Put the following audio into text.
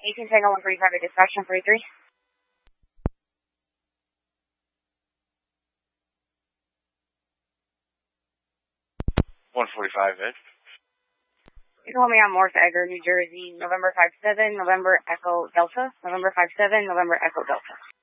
18 Tango 145 at dispatch 143. 145, Ed. You call me on Morse Egger, New Jersey, November 57, November Echo Delta, November 57, November Echo Delta.